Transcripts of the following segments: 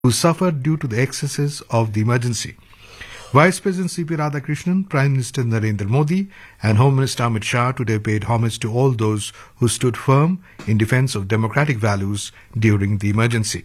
who suffered due to the excesses of the emergency. Vice President C.P. Radhakrishnan, Prime Minister Narendra Modi and Home Minister Amit Shah today paid homage to all those who stood firm in defense of democratic values during the emergency.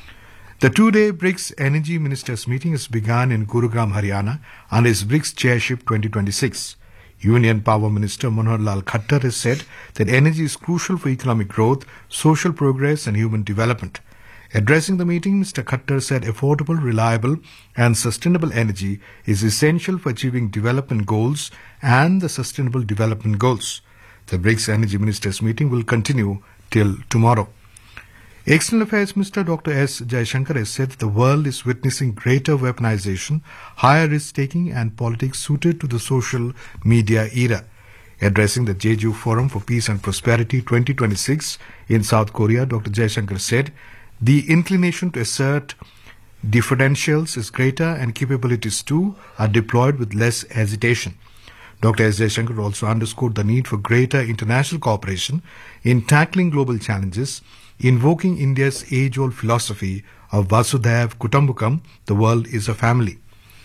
The two-day BRICS Energy Ministers meeting has begun in Gurugram, Haryana under its BRICS Chairship 2026. Union Power Minister Manohar Lal Khattar has said that energy is crucial for economic growth, social progress and human development. Addressing the meeting, Mr. Khattar said affordable, reliable and sustainable energy is essential for achieving development goals and the Sustainable Development Goals. The BRICS Energy Ministers meeting will continue till tomorrow. External Affairs Minister Dr. S. Jaishankar has said that the world is witnessing greater weaponization, higher risk-taking and politics suited to the social media era. Addressing the Jeju Forum for Peace and Prosperity 2026 in South Korea, Dr. Jaishankar said, the inclination to assert differentials is greater and capabilities too are deployed with less hesitation. Dr. S. Jaishankar also underscored the need for greater international cooperation in tackling global challenges, invoking India's age-old philosophy of Vasudhaiva Kutumbakam, the world is a family.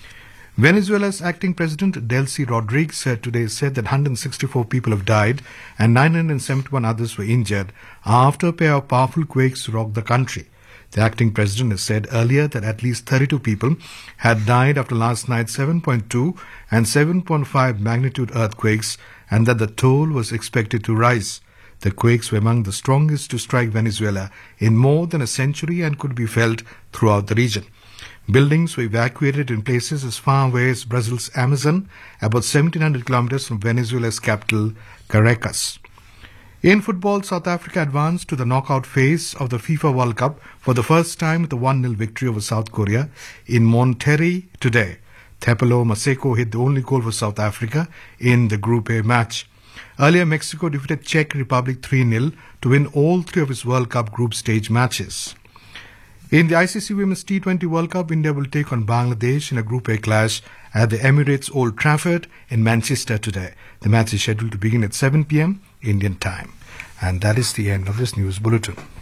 Venezuela's acting president Delcy Rodriguez today said that 164 people have died and 971 others were injured after a pair of powerful quakes rocked the country. The acting president has said earlier that at least 32 people had died after last night's 7.2 and 7.5 magnitude earthquakes and that the toll was expected to rise. The quakes were among the strongest to strike Venezuela in more than a century and could be felt throughout the region. Buildings were evacuated in places as far away as Brazil's Amazon, about 1,700 kilometers from Venezuela's capital, Caracas. In football, South Africa advanced to the knockout phase of the FIFA World Cup for the first time with a 1-0 victory over South Korea in Monterrey today. Thapelo Maseko hit the only goal for South Africa in the Group A match. Earlier, Mexico defeated Czech Republic 3-0 to win all three of its World Cup group stage matches. In the ICC Women's T20 World Cup, India will take on Bangladesh in a Group A clash at the Emirates Old Trafford in Manchester today. The match is scheduled to begin at 7 p.m. Indian time. And that is the end of this news bulletin.